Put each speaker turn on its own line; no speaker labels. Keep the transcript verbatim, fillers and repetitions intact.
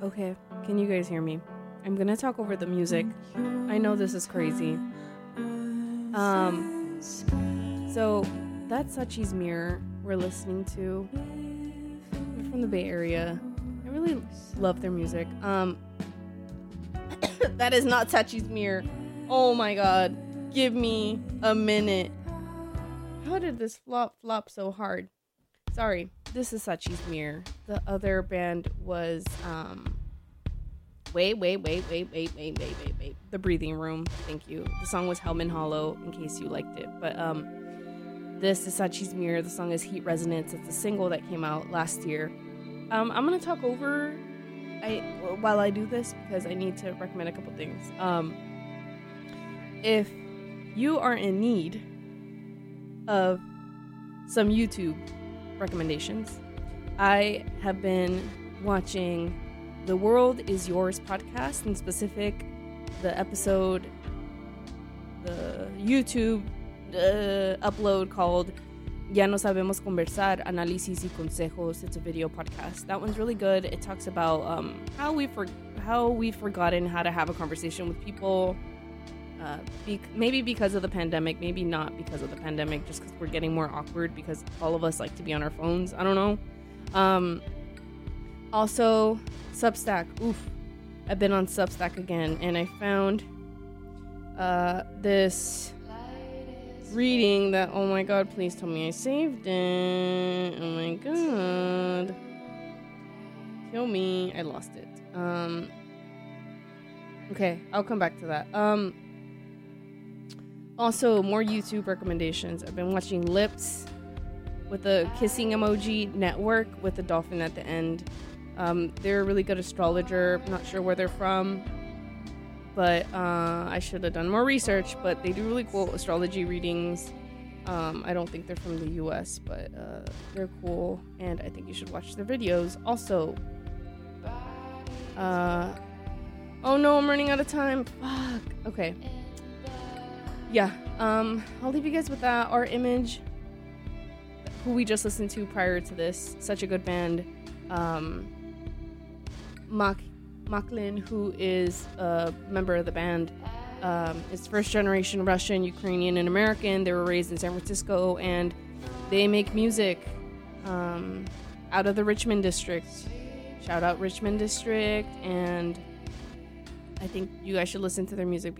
Okay, can you guys hear me? I'm gonna talk over the music. I know this is crazy. Um, so that's Sachi's Mirror we're listening to. They're from the Bay Area. I really love their music. Um, that is not Sachi's Mirror. Oh my god. Give me a minute. How did this flop flop so hard? Sorry, this is Sachi's Mirror. The other band was um wait, wait, wait, wait, wait, wait, wait, wait, wait. The Breathing Room. Thank you. The song was Hellman Hollow, in case you liked it. But um this is Sachi's Mirror. The song is Heat Resonance. It's a single that came out last year. Um I'm gonna talk over I while I do this because I need to recommend a couple things. Um if you are in need of some YouTube recommendations, I have been watching The World Is Yours podcast, in specific the episode, the YouTube uh, upload called Ya No Sabemos Conversar, Análisis y Consejos. It's a video podcast. That one's really good. It talks about um, how we for- how we've forgotten how to have a conversation with people. Uh, be- maybe because of the pandemic, maybe not because of the pandemic, just because we're getting more awkward because all of us like to be on our phones. I don't know. Um, also, Substack. Oof. I've been on Substack again, and I found uh, this reading that, oh my god, please tell me I saved it. Oh my god. Kill me. I lost it. Um, okay, I'll come back to that. Um, Also, more YouTube recommendations. I've been watching Lips with the kissing emoji, Network with the dolphin at the end. Um, they're a really good astrologer. I'm not sure where they're from, but uh, I should have done more research. But they do really cool astrology readings. Um, I don't think they're from the U S, but uh, they're cool, and I think you should watch their videos. Also, uh, oh no, I'm running out of time. Fuck. Okay. Yeah, um, I'll leave you guys with that. Our Image, who we just listened to prior to this, such a good band. Um, Mak- Maklin, who is a member of the band, um, is first generation Russian, Ukrainian, and American. They were raised in San Francisco, and they make music um, out of the Richmond district. Shout out Richmond district, and I think you guys should listen to their music